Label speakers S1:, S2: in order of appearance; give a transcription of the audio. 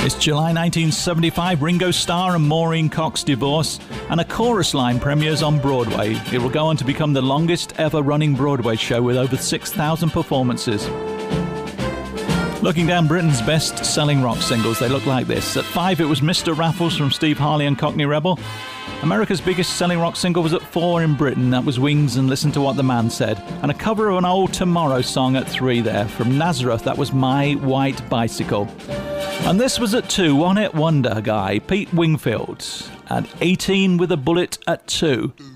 S1: It's July 1975, Ringo Starr and Maureen Cox divorce, and A Chorus Line premieres on Broadway. It will go on to become the longest ever running Broadway show with over 6,000 performances. Looking down Britain's best-selling rock singles, they look like this. At 5, it was Mr. Raffles from Steve Harley and Cockney Rebel. America's biggest-selling rock single was at 4 in Britain. That was Wings and Listen to What the Man Said. And a cover of an old Tomorrow song at 3 there. From Nazareth, that was My White Bicycle. And this was at 2, One Hit Wonder guy, Pete Wingfield. And 18 with a Bullet at 2.